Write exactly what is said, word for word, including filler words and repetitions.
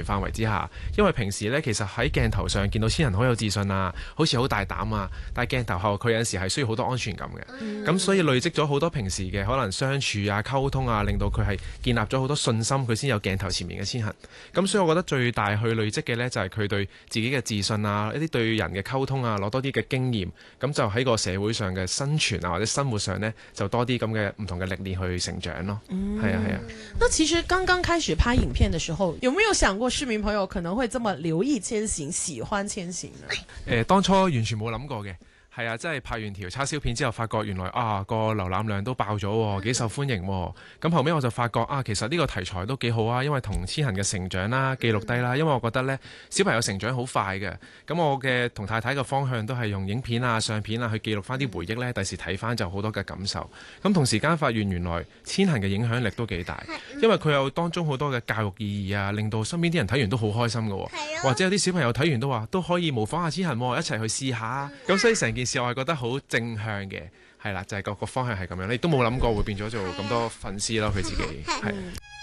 範圍之下，因為平時呢，其實喺鏡頭上見到千彥好有自信啊，好似好大膽啊，但係鏡頭後佢有陣時係需要好多安全感嘅。咁、嗯、所以累積咗好多平時嘅可能相處啊、溝通啊，令到佢係建立咗好多信心，佢先有鏡頭前面嘅千彥。咁所以我覺得最大去累積嘅呢，就係佢對自己嘅自信啊，一啲對人嘅溝通啊，攞多啲嘅經驗，咁就喺個社會上嘅生存啊或者生活上呢，就多啲咁嘅唔同嘅歷練去成長咯。嗯，係啊係啊。 那其實剛剛開始拍影片的時候，有沒有想過市民朋友可能會這麼留意千彥、喜歡千彥呢？ 誒、呃，當初完全冇諗過嘅。係啊，真係拍完條叉燒片之後，發覺原來啊個瀏覽量都爆咗，幾受歡迎喎。咁後尾我就發覺啊，其實呢個題材都幾好啊，因為同千彥嘅成長啦記錄低啦。因為我覺得呢，小朋友成長好快嘅，咁我嘅同太太嘅方向都係用影片啊、相片啊去記錄翻啲回憶呢，第時睇翻就好多嘅感受。咁同時間發現原來千彥嘅影響力都幾大，因為佢有當中好多嘅教育意義啊，令到身邊啲人睇完都好開心嘅，或者有啲小朋友睇完都話都可以模仿下千彥，一齊去試下。咁所以成件事我係覺得好正向嘅，係啦，就係、是、個個方向係咁樣，你都冇諗過會變咗做咁多粉絲咯，佢自己係。